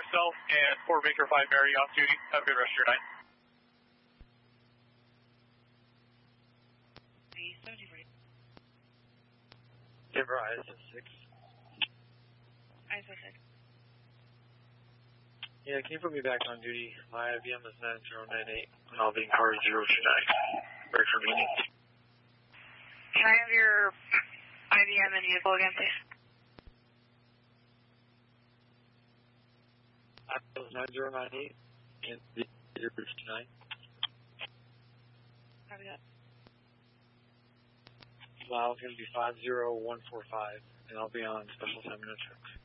yourself and 4 Baker 5 Mary off duty. Have a good rest of your night. Denver ISO 6. ISO 6. Yeah, can you put me back on duty? My IBM is 9098, and I'll be in car 029. Break for meeting. Can I have your IBM and vehicle again, please? IBM is 9098 and 029. Copy that. Miles going to be 50145, and I'll be on special assignment trucks.